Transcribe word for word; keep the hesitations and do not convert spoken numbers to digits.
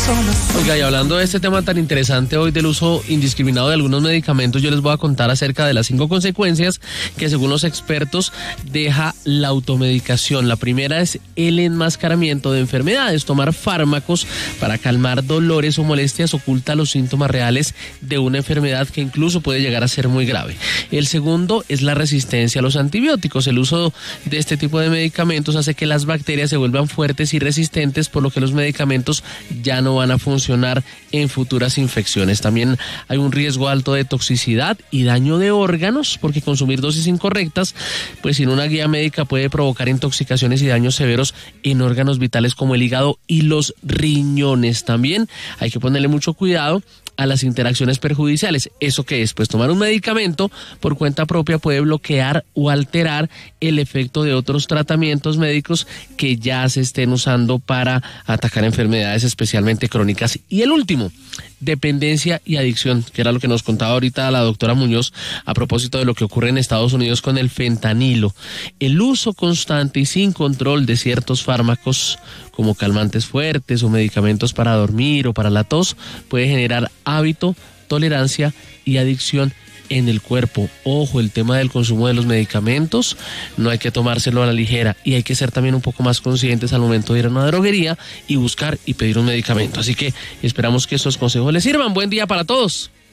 Oiga, y hablando de este tema tan interesante hoy del uso indiscriminado de algunos medicamentos, yo les voy a contar acerca de las cinco consecuencias que según los expertos deja la automedicación. La primera es el enmascaramiento de enfermedades. Tomar fármacos para calmar dolores o molestias oculta los síntomas reales de una enfermedad que incluso puede llegar a ser muy grave. El segundo es la resistencia a los antibióticos. El uso de este tipo de medicamentos hace que las bacterias se vuelvan fuertes y resistentes, por lo que los medicamentos ya no van a funcionar en futuras infecciones. También hay un riesgo alto de toxicidad y daño de órganos, porque consumir dosis incorrectas, pues sin una guía médica, puede provocar intoxicaciones y daños severos en órganos vitales como el hígado y los riñones. También hay que ponerle mucho cuidado a las interacciones perjudiciales. ¿Eso qué es? Pues tomar un medicamento por cuenta propia puede bloquear o alterar el efecto de otros tratamientos médicos que ya se estén usando para atacar enfermedades especialmente crónicas. Y el último, dependencia y adicción, que era lo que nos contaba ahorita la doctora Muñoz a propósito de lo que ocurre en Estados Unidos con el fentanilo. El uso constante y sin control de ciertos fármacos como calmantes fuertes o medicamentos para dormir o para la tos puede generar hábito, tolerancia y adicción en el cuerpo. Ojo, el tema del consumo de los medicamentos no hay que tomárselo a la ligera y hay que ser también un poco más conscientes al momento de ir a una droguería y buscar y pedir un medicamento. Así que esperamos que estos consejos les sirvan. Buen día para todos.